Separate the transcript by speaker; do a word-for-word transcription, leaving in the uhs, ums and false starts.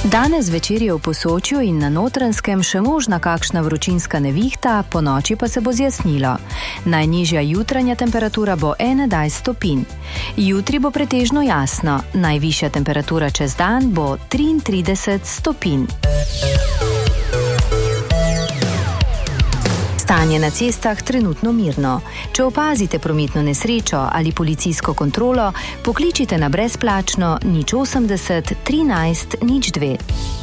Speaker 1: Danes večer je v Posočju in na Notranjskem še možna kakšna vročinska nevihta, po noči pa se bo zjasnilo. Najnižja jutranja temperatura bo enajst stopinj. Jutri bo pretežno jasno, najvišja temperatura čez dan bo triintrideset stopinj. Stanje na cestah trenutno mirno. Če opazite prometno nesrečo ali policijsko kontrolo, pokličite na brezplačno nič osemdeset trinajst nič dve.